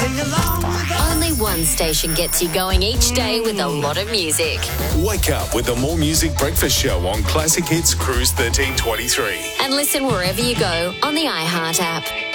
Sing along with us. Only one station gets you going each day with a lot of music. Wake up with the More Music Breakfast Show on Classic Hits Cruise 1323. And listen wherever you go on the iHeart app.